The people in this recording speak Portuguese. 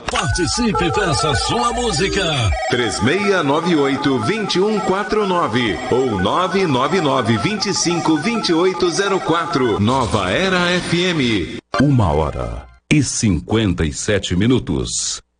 Participe e peça sua música. 3698-2149 ou 999-252804. Nova Era FM. 1h57.